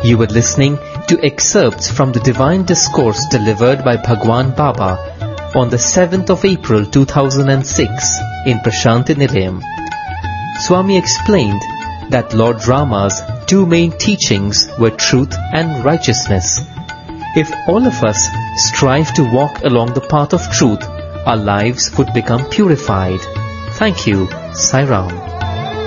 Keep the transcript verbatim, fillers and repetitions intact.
You were listening to excerpts from the Divine Discourse delivered by Bhagwan Baba on the seventh of April two thousand six in Prashanti Nilayam. Swami explained that Lord Rama's two main teachings were truth and righteousness. If all of us strive to walk along the path of truth, our lives would become purified. Thank you. Sai Ram.